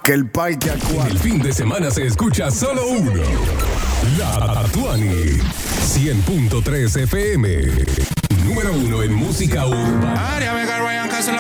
Que el parque a En el fin de semana se escucha solo uno. La Tuani. 100.3 FM. Número 1 en música urbana.